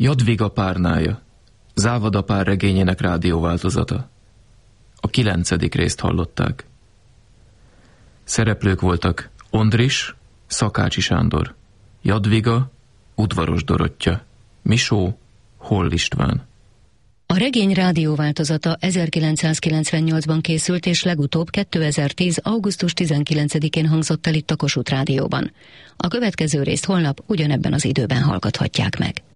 Jadviga párnája, Závada pár regényének rádióváltozata. A 9. részt hallották. Szereplők voltak Ondris, Szakácsi Sándor, Jadviga, Udvaros Dorottya, Misó, Holl István. A regény rádióváltozata 1998-ban készült, és legutóbb 2010. augusztus 19-én hangzott el itt a Kossuth Rádióban. A következő részt holnap ugyanebben az időben hallgathatják meg.